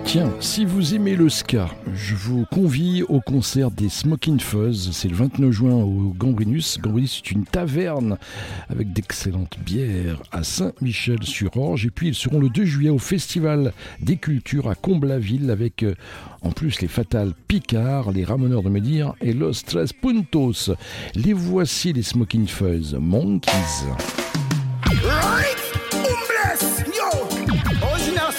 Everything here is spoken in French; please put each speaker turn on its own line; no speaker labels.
Tiens, si vous aimez le ska, je vous convie au concert des Smoking Fuzz. C'est le 29 juin au Gambrinus. Gambrinus, c'est une taverne avec d'excellentes bières à Saint-Michel-sur-Orge. Et puis, ils seront le 2 juillet au Festival des Cultures à Comblaville avec, en plus, les Fatales Picard, les Ramoneurs de Médire et Los Tres Puntos. Les voici, les Smoking Fuzz, Monkeys.
Right!